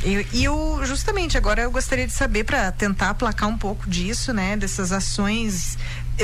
Justamente agora eu gostaria de saber, para tentar aplacar um pouco disso, né, dessas ações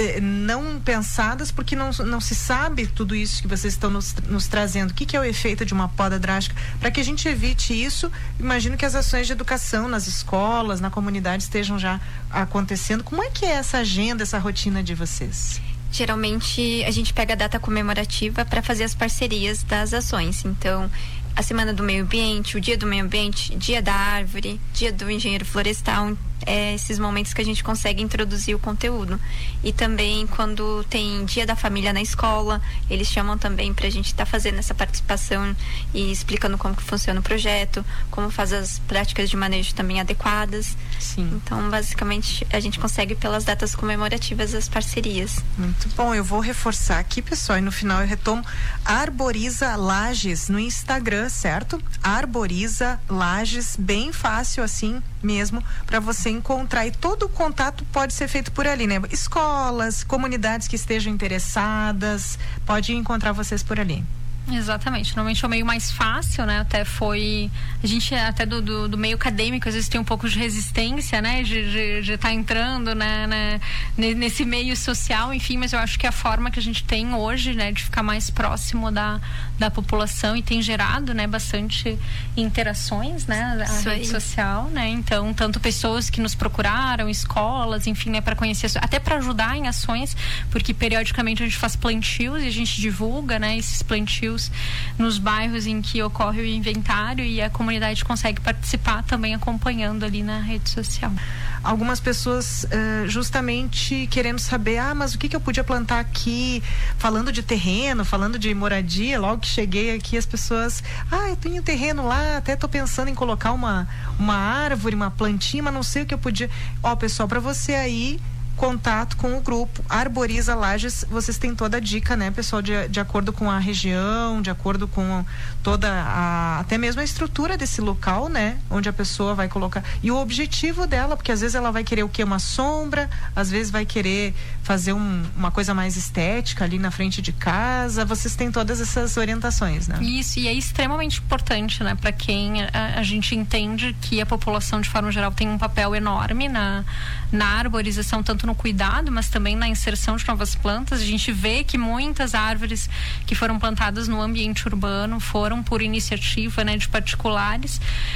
não pensadas, porque não se sabe tudo isso que vocês estão nos trazendo. O que é o efeito de uma poda drástica? Para que a gente evite isso, imagino que as ações de educação nas escolas, na comunidade estejam já acontecendo. Como é que é essa agenda, essa rotina de vocês? Geralmente a gente pega a data comemorativa para fazer as parcerias das ações. Então, a Semana do Meio Ambiente, o Dia do Meio Ambiente, Dia da Árvore, Dia do Engenheiro Florestal, esses momentos que a gente consegue introduzir o conteúdo. E também quando tem Dia da Família na escola, eles chamam também pra gente estar fazendo essa participação e explicando como que funciona o projeto, como faz as práticas de manejo também adequadas. Sim. Então, basicamente, a gente consegue pelas datas comemorativas as parcerias. Muito bom, eu vou reforçar aqui, pessoal, e no final eu retomo. Arboriza Lages no Instagram, certo? Arboriza Lages, bem fácil assim mesmo para você encontrar, e todo o contato pode ser feito por ali, né? Escolas, comunidades que estejam interessadas, pode encontrar vocês por ali. Exatamente, normalmente é o meio mais fácil, né? Até foi, a gente até do meio acadêmico às vezes tem um pouco de resistência, né? De estar entrando, né? Nesse meio social, enfim, mas eu acho que a forma que a gente tem hoje, né? De ficar mais próximo da população, e tem gerado, né? Bastante interações, né? A rede social, né? Então, tanto pessoas que nos procuraram, escolas, enfim, né? Para conhecer, até para ajudar em ações, porque periodicamente a gente faz plantios e a gente divulga, né? Esses plantios nos bairros em que ocorre o inventário, e a comunidade consegue participar também acompanhando ali na rede social. Algumas pessoas justamente querendo saber, mas o que eu podia plantar aqui, falando de terreno, falando de moradia. Logo que cheguei aqui, as pessoas, eu tenho terreno lá, até tô pensando em colocar uma árvore, uma plantinha, mas não sei o que eu podia. Pessoal, para você aí, contato com o grupo Arboriza Lages, vocês têm toda a dica, né, pessoal, de acordo com a região, de acordo com toda até mesmo a estrutura desse local, né, onde a pessoa vai colocar, e o objetivo dela, porque às vezes ela vai querer o quê? Uma sombra, às vezes vai querer fazer uma coisa mais estética ali na frente de casa. Vocês têm todas essas orientações, né? Isso, e é extremamente importante, né, para quem a gente entende que a população de forma geral tem um papel enorme na arborização, tanto no cuidado, mas também na inserção de novas plantas. A gente vê que muitas árvores que foram plantadas no ambiente urbano foram por iniciativa, né, de particulares,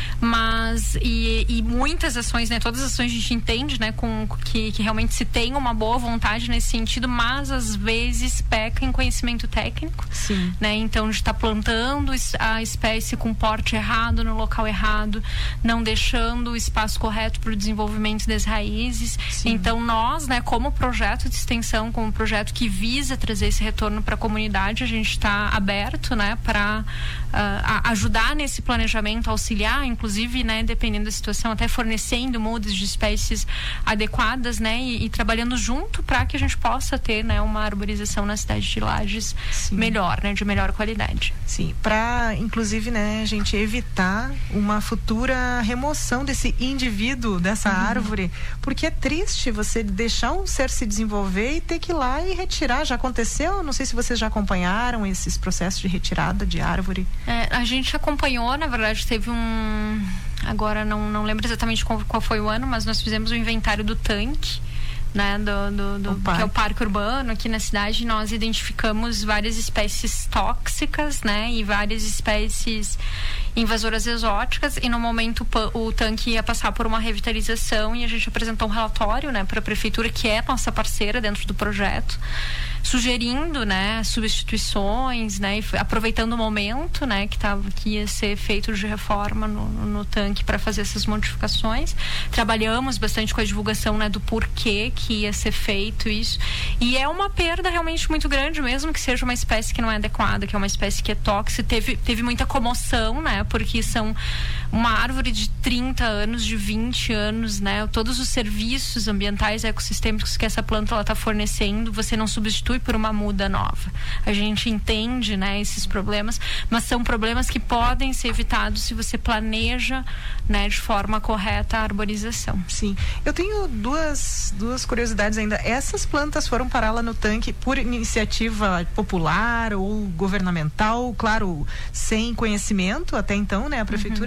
mas e muitas ações, né, todas as ações a gente entende, né, que realmente se tem uma boa vontade nesse sentido, mas às vezes peca em conhecimento técnico. Sim. Né, então de estar plantando a espécie com porte errado no local errado, não deixando o espaço correto para o desenvolvimento das raízes. Sim. Então nós, né, como projeto de extensão, como projeto que visa trazer esse retorno para a comunidade, a gente está aberto, né, para ajudar nesse planejamento, auxiliar, inclusive, né, dependendo da situação, até fornecendo mudas de espécies adequadas, né, e trabalhando junto para que a gente possa ter, né, uma arborização na cidade de Lages. Sim. Melhor, né, de melhor qualidade. Sim, para inclusive, né, a gente evitar uma futura remoção desse indivíduo, dessa árvore, porque é triste você deixar um ser se desenvolver e ter que ir lá e retirar. Já aconteceu? Não sei se vocês já acompanharam esses processos de retirada de árvore. A gente acompanhou, na verdade, teve agora não lembro exatamente qual foi o ano, mas nós fizemos o inventário do tanque, né, que é o parque urbano aqui na cidade. Nós identificamos várias espécies tóxicas, né, e várias espécies invasoras exóticas, e no momento o tanque ia passar por uma revitalização, e a gente apresentou um relatório, né, para a prefeitura, que é nossa parceira dentro do projeto, sugerindo, né, substituições, né, e aproveitando o momento, né, que ia ser feito de reforma no tanque para fazer essas modificações. Trabalhamos bastante com a divulgação, né, do porquê que ia ser feito isso, e é uma perda realmente muito grande, mesmo que seja uma espécie que não é adequada, que é uma espécie que é tóxica. Teve muita comoção, né, porque são uma árvore de 30 anos, de 20 anos, né, todos os serviços ambientais e ecossistêmicos que essa planta ela está fornecendo, você não substitui por uma muda nova. A gente entende, né, esses problemas, mas são problemas que podem ser evitados se você planeja, né, de forma correta a arborização. Sim. Eu tenho duas curiosidades ainda. Essas plantas foram parar lá no tanque por iniciativa popular ou governamental, claro, sem conhecimento até então, né, a prefeitura.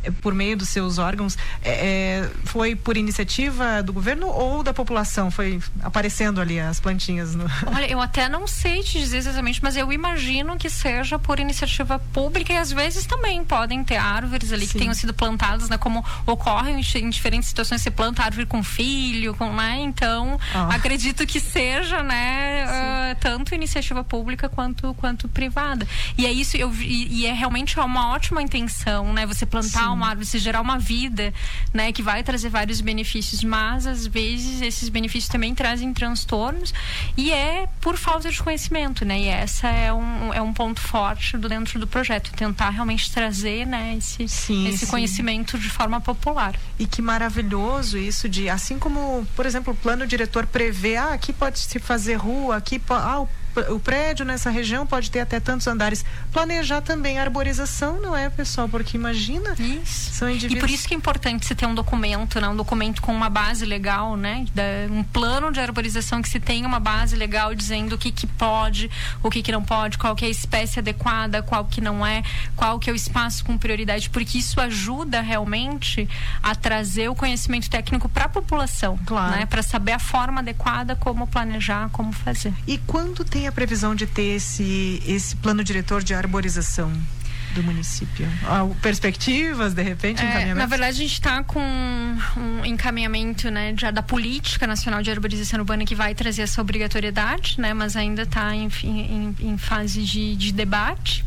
por meio dos seus órgãos, foi por iniciativa do governo ou da população? Foi aparecendo ali as plantinhas? Olha, eu até não sei te dizer exatamente, mas eu imagino que seja por iniciativa pública, e às vezes também podem ter árvores ali que tenham sido plantadas, né? Como ocorre em diferentes situações, você planta árvore com filho, né? Então, acredito que seja, né? Tanto iniciativa pública quanto privada. E é isso, e é realmente uma ótima intenção, né? Você plantar uma árvore, se gerar uma vida, né? Que vai trazer vários benefícios, mas às vezes esses benefícios também trazem transtornos, e é por falta de conhecimento, né? E essa é um ponto forte dentro do projeto, tentar realmente trazer, né? Esse conhecimento de forma popular. E que maravilhoso isso de, assim como, por exemplo, o plano diretor prevê, aqui pode se fazer rua, aqui o prédio nessa região pode ter até tantos andares. Planejar também a arborização, não é, pessoal? Porque imagina, são indivíduos... E por isso que é importante se ter um documento, né? Um documento com uma base legal, né? Um plano de arborização que se tenha uma base legal dizendo o que pode, o que não pode, qual que é a espécie adequada, qual que não é, qual que é o espaço com prioridade, porque isso ajuda realmente a trazer o conhecimento técnico para a população, né? Para saber a forma adequada, como planejar, como fazer. E quando tem a previsão de ter esse plano diretor de arborização do município? Perspectivas, de repente, encaminhamento? Na verdade, a gente está com um encaminhamento, né, já da Política Nacional de Arborização Urbana, que vai trazer essa obrigatoriedade, né, mas ainda está em fase de debate.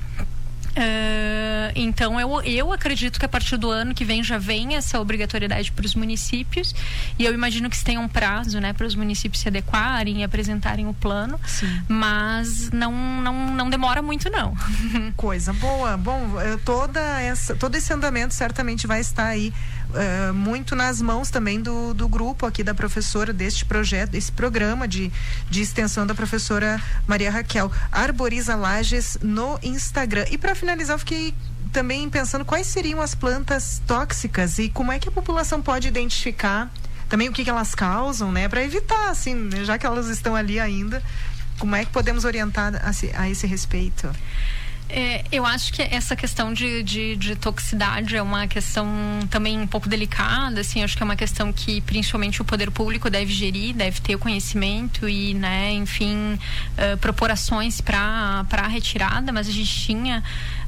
Então eu acredito que a partir do ano que vem já vem essa obrigatoriedade para os municípios, e eu imagino que se tenha um prazo, né, para os municípios se adequarem e apresentarem o plano. Mas não demora muito, não. Coisa boa. Bom, todo esse andamento certamente vai estar aí muito nas mãos também do grupo aqui da professora, deste projeto, desse programa de extensão da professora Maria Raquel. Arboriza Lages no Instagram. E para finalizar, eu fiquei também pensando quais seriam as plantas tóxicas e como é que a população pode identificar também o que elas causam, né? Para evitar, assim, já que elas estão ali ainda, como é que podemos orientar a esse respeito? Eu acho que essa questão de toxicidade é uma questão também um pouco delicada, assim, acho que é uma questão que principalmente o poder público deve gerir, deve ter o conhecimento e, né, enfim, propor ações para a retirada, mas a gente tinha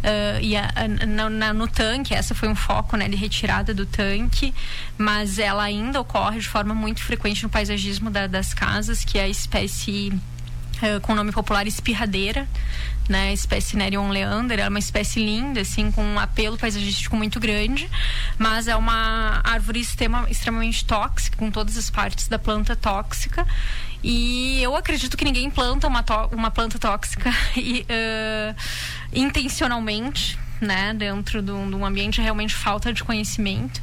no tanque, essa foi um foco, né, de retirada do tanque, mas ela ainda ocorre de forma muito frequente no paisagismo das casas, que é a espécie com o nome popular espirradeira, né, espécie Nerion leander. É uma espécie linda, assim, com um apelo paisagístico muito grande, mas é uma árvore extremamente tóxica, com todas as partes da planta tóxica, e eu acredito que ninguém planta uma planta tóxica intencionalmente, né, dentro de um ambiente realmente falta de conhecimento,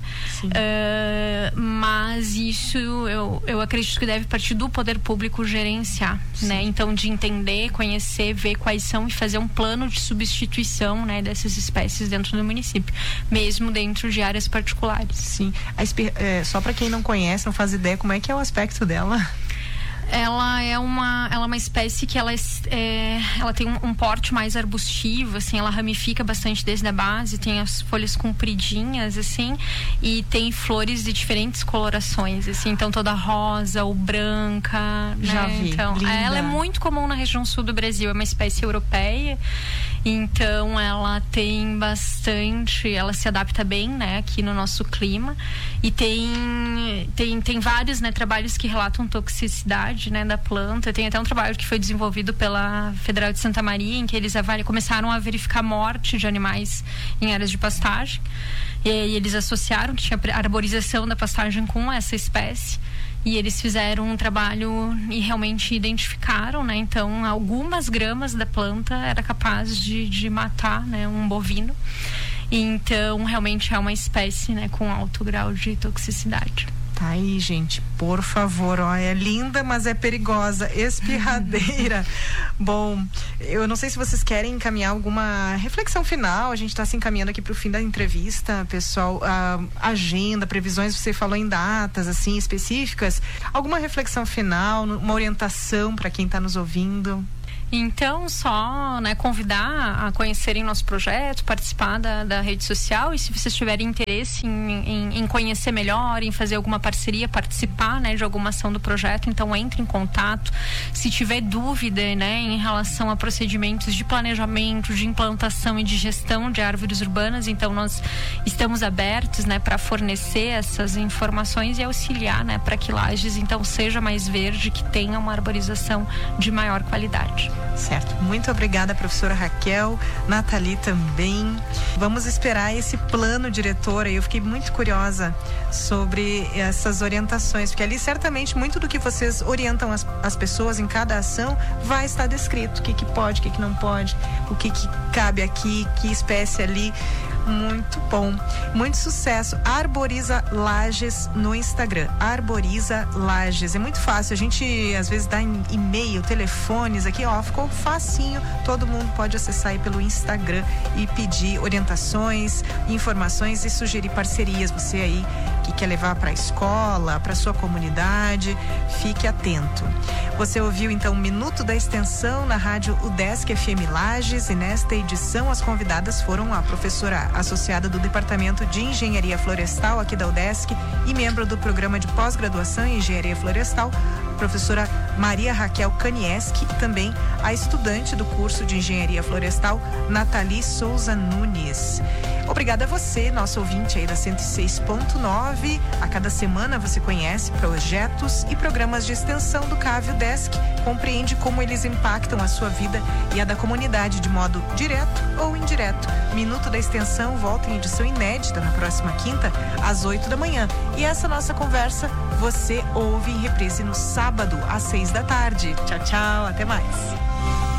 mas isso eu acredito que deve partir do poder público gerenciar, né, então de entender, conhecer, ver quais são e fazer um plano de substituição, né, dessas espécies dentro do município, mesmo dentro de áreas particulares. Sim, só para quem não conhece, não faz ideia, como é que é o aspecto dela? Ela é uma espécie que ela tem um porte mais arbustivo, assim, ela ramifica bastante desde a base, tem as folhas compridinhas, assim, e tem flores de diferentes colorações, assim, então toda rosa ou branca, né? Já vi, então, linda. Ela é muito comum na região sul do Brasil, é uma espécie europeia, então ela tem bastante, ela se adapta bem, né, aqui no nosso clima, e tem vários, né, trabalhos que relatam toxicidade, né, da planta. Tem até um trabalho que foi desenvolvido pela Federal de Santa Maria, em que eles começaram a verificar morte de animais em áreas de pastagem, e eles associaram que tinha arborização da pastagem com essa espécie, e eles fizeram um trabalho e realmente identificaram, né, então algumas gramas da planta era capaz de matar, né, um bovino. Então realmente é uma espécie, né, com alto grau de toxicidade. Tá aí, gente, por favor, ó, é linda, mas é perigosa, espirradeira. Bom, eu não sei se vocês querem encaminhar alguma reflexão final, a gente está se encaminhando aqui para o fim da entrevista, pessoal, agenda, previsões, você falou em datas, assim, específicas, alguma reflexão final, uma orientação para quem está nos ouvindo? Então, só, né, convidar a conhecerem nosso projeto, participar da rede social, e se vocês tiverem interesse em conhecer melhor, em fazer alguma parceria, participar, né, de alguma ação do projeto, então entre em contato. Se tiver dúvida, né, em relação a procedimentos de planejamento, de implantação e de gestão de árvores urbanas, então nós estamos abertos, né, para fornecer essas informações e auxiliar, né, para que Lages então seja mais verde, que tenha uma arborização de maior qualidade. Certo, muito obrigada, professora Raquel, Nathalie também. Vamos esperar esse plano diretor. Eu fiquei muito curiosa sobre essas orientações, porque ali certamente muito do que vocês orientam as pessoas em cada ação vai estar descrito, o que pode, o que não pode, o que cabe aqui, que espécie ali. Muito bom, muito sucesso. Arboriza Lages no Instagram, Arboriza Lages, é muito fácil, a gente às vezes dá e-mail, telefones aqui, ó, ficou facinho, todo mundo pode acessar aí pelo Instagram e pedir orientações, informações e sugerir parcerias. Você aí que quer levar para a escola, para sua comunidade, fique atento. Você ouviu então o Minuto da Extensão na rádio UDESC FM Lages, e nesta edição as convidadas foram a professora associada do Departamento de Engenharia Florestal aqui da UDESC e membro do Programa de Pós-Graduação em Engenharia Florestal, professora Maria Raquel Kanieski, e também a estudante do curso de Engenharia Florestal, Nathalie Souza Nunes. Obrigada a você, nosso ouvinte aí da 106.9. A cada semana você conhece projetos e programas de extensão do CAV UDESC, compreende como eles impactam a sua vida e a da comunidade de modo direto ou indireto. Minuto da Extensão volta em edição inédita na próxima quinta, às 8 da manhã. E essa nossa conversa você ouve em reprise no sábado, às 6 da tarde. Tchau, tchau, até mais.